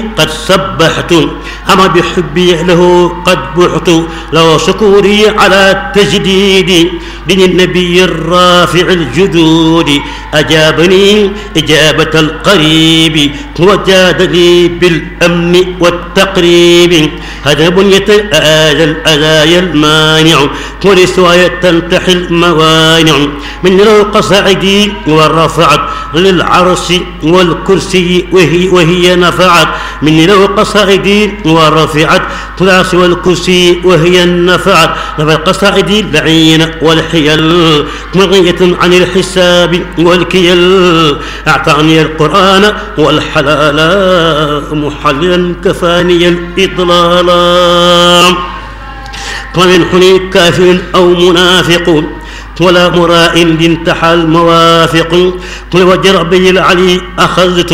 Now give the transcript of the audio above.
قد سبحت أما بحبي له قد بحت لو شكوري على التجديد دين النبي الرافع الجدود أجابني إجابة القريب وجادني بالأمن والتقريب هذا بنية الأذايا المانع ولسوايا تنتحي الموانع من لو قصعدي ورفعت للعرش والكرسي وهي نفعت من لو قصعدي ورفعت للعرش والكرسي وهي نفعت نفع القصائد لعين والحيل مغنية عن الحساب والكيل أعطاني القرآن والحلال محللا كفاني الإضلال ومنحني كافر أو منافق ولا مراء انتحى الموافق وجربي العلي أخذت